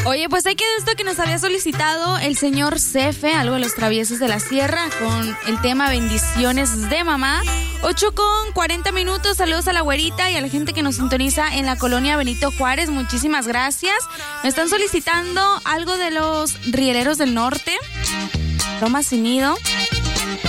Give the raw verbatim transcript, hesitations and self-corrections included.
Oye, pues hay que de esto que nos había solicitado el señor Cefe, algo de los Traviesos de la Sierra, con el tema Bendiciones de Mamá. ocho con cuarenta minutos, saludos a la güerita y a la gente que nos sintoniza en la colonia Benito Juárez, muchísimas gracias. Me están solicitando algo de los Rieleros del Norte, Roma sin Nido.